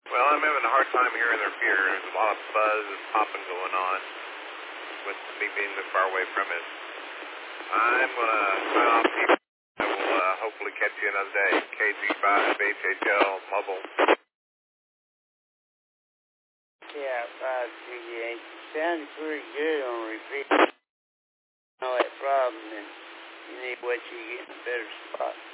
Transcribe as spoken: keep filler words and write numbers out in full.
Well, I'm having a hard time hearing their fear. There's a lot of buzz and popping going on with me being so far away from it. I'm going to sign off. I will uh, hopefully catch you another day. K Z five H H L Mobile. Yeah, five three eight. Sounds pretty good on repeat. All that problem, and you need to wait till you get in a better spot.